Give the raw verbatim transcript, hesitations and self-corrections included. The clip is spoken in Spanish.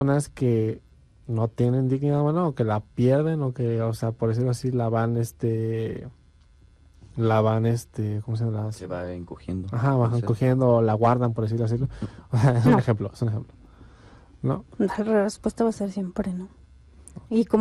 personas que no tienen dignidad, bueno, o que la pierden, o que, o sea, por decirlo así, la van, este, la van, este, ¿cómo se llama? Se va encogiendo. Ajá, Puede van ser. cogiendo, o la guardan, por decirlo así. O sea, es un No, ejemplo, es un ejemplo, ¿no? la respuesta va a ser siempre no. Y como